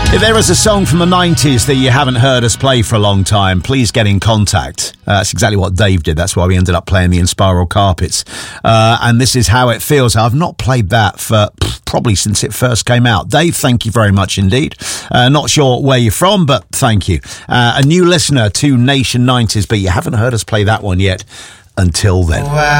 If there is a song from the 90s that you haven't heard us play for a long time, please get in contact. That's exactly what Dave did. That's why we ended up playing the Inspiral Carpets. And this is How It Feels. I've not played that for probably since it first came out. Dave, thank you very much indeed. Not sure where you're from, but thank you. A new listener to Nation 90s, but you haven't heard us play that one yet. Until then.